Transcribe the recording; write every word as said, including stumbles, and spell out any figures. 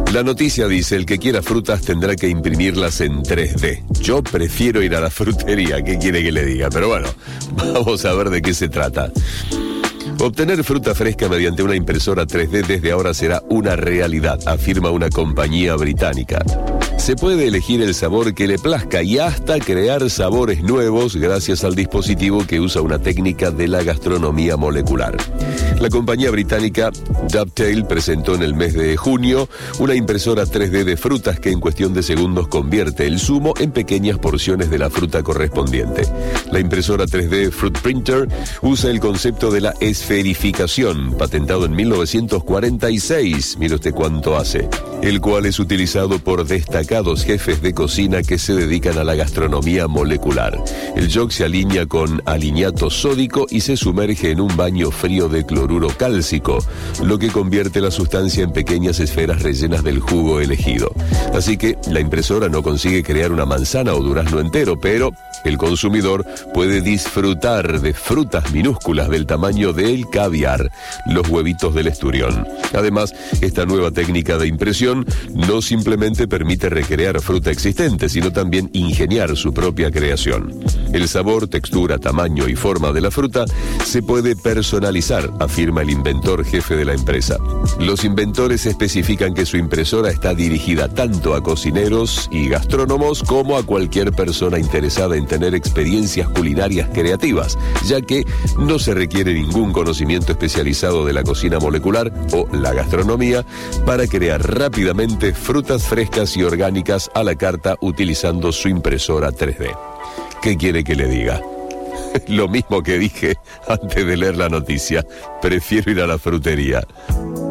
La noticia dice, el que quiera frutas tendrá que imprimirlas en tres D. Yo prefiero ir a la frutería, ¿qué quiere que le diga? Pero bueno, vamos a ver de qué se trata. Obtener fruta fresca mediante una impresora tres D desde ahora será una realidad, afirma una compañía británica. Se puede elegir el sabor que le plazca y hasta crear sabores nuevos gracias al dispositivo que usa una técnica de la gastronomía molecular. La compañía británica Dovetail presentó en el mes de junio una impresora tres D de frutas que en cuestión de segundos convierte el zumo en pequeñas porciones de la fruta correspondiente. La impresora tres D Fruit Printer usa el concepto de la esferificación, patentado en mil novecientos cuarenta y seis, mire usted cuánto hace, el cual es utilizado por destacados jefes de cocina que se dedican a la gastronomía molecular. El yolk se alinea con aliniato sódico y se sumerge en un baño frío de cloruro cálcico, lo que convierte la sustancia en pequeñas esferas rellenas del jugo elegido. Así que la impresora no consigue crear una manzana o durazno entero, pero el consumidor puede disfrutar de frutas minúsculas del tamaño del caviar, los huevitos del esturión. Además, esta nueva técnica de impresión no simplemente permite recrear fruta existente, sino también ingeniar su propia creación. El sabor, textura, tamaño y forma de la fruta se puede personalizar, afirma el inventor jefe de la empresa. Los inventores especifican que su impresora está dirigida tanto a cocineros y gastrónomos como a cualquier persona interesada en tener experiencias culinarias creativas, ya que no se requiere ningún conocimiento especializado de la cocina molecular o la gastronomía para crear rápidamente frutas frescas y orgánicas a la carta utilizando su impresora tres D. ¿Qué quiere que le diga? Lo mismo que dije antes de leer la noticia. Prefiero ir a la frutería.